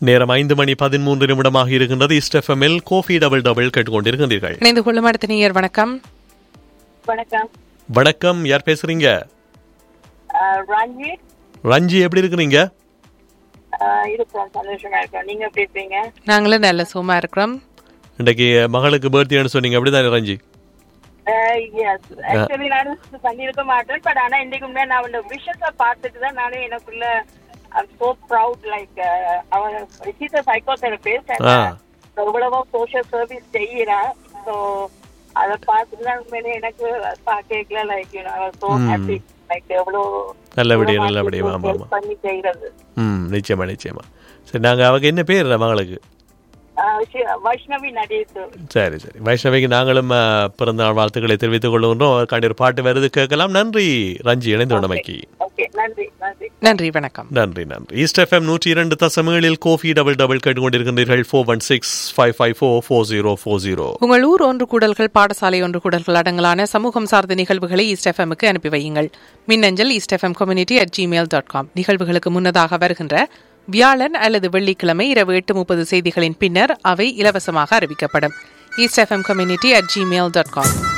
நேரம் 5:13 இருக்கின்றது. ஈஸ்ட் எஃப்எம்மில் கோஃபி டபுள் டபுள் கேட்டுக்கொண்டிருக்கின்றீர்கள். இணைந்து கொள்ளும் அடுத்த நேயர் வணக்கம். வணக்கம். வணக்கம், யார் பேசுறீங்க? ரஞ்சித். ரஞ்சி, எப்படி இருக்கிறீங்க? இருக்கிறோம், சந்தோஷமா இருக்கோம். நீங்க எப்படி இருக்கீங்க? நாங்களும் நல்ல சுகமா இருக்கிறோம். இன்னைக்கு மகளுக்கு பர்த்டேன்னு சொன்னீங்க, அப்படிதான் ரஞ்சி? எஸ், ஆக்சுவலி நானும் பண்ணியிருக்க மாட்டேன். பட் ஆனா இன்னைக்கு முன்னாடி நான் அந்த விஷயத்தை பார்த்துட்டு தான் நானும் எனக்குள்ள I'm so proud, like she's a psychotherapist and எவ்வளவோ சோஷியல் சர்வீஸ் செய்யறா. ஸோ அதை பார்த்துட்டு தான் உண்மையிலே எனக்கு பார்க்கல like I was so happy, like எவ்வளோ நல்லபடியா பண்ணி செய்யறது. நிச்சயமா. சரி, நாங்க அவங்க என்ன பேர் மகளுக்கு? வைஷ்ணவி நடேஷ். சரி, வைஷ்ணவிக்கு நாங்களும் பிறந்த நாள் வாழ்த்துக்களை தெரிவித்துக் கொள்கின்றோம். அதற்கான ஒரு பாட்டு வருது, கேட்கலாம். நன்றி ரஞ்சி, இணைந்து உடமைக்கு. நன்றி, வணக்கம். நன்றி. East FM 102.7 Kofi double double கேட்டுக்கொண்டிருக்கின்றீர்கள். 416-554-4040. உங்கள் ஊர் ஒன்று கூடல்கள், பாடசாலை ஒன்று கூடல்கள் அடங்கலான சமூகம் சார்ந்த நிகழ்வுகளை ஈஸ்ட் எஃப்எம்க்கு அனுப்பி வையுங்கள். மின்னஞ்சல் eastfmcommunity@gmail.com. நிகழ்வுகளுக்கு முன்னதாக வருகின்ற வியாழன் அல்லது வெள்ளிக்கிழமை இரவு 8:30 செய்திகளின் பின்னர் அவை இலவசமாக அறிவிக்கப்படும். eastfmcommunity@gmail.com.